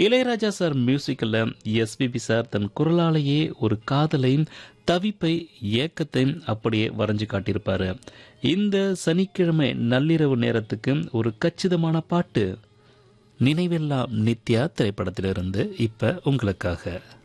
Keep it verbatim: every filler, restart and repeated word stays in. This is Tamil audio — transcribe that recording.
இளையராஜா சார் மியூசிக்கில் எஸ்பிபி சார் தன் குரலாலேயே ஒரு காதலையும் தவிப்பை ஏக்கத்தையும் அப்படியே வரைஞ்சு காட்டியிருப்பாரு. இந்த சனிக்கிழமை நள்ளிரவு நேரத்துக்கு ஒரு கச்சிதமான பாட்டு நினைவெல்லாம் நித்யா திரைப்படத்திலிருந்து இப்ப உங்களுக்காக.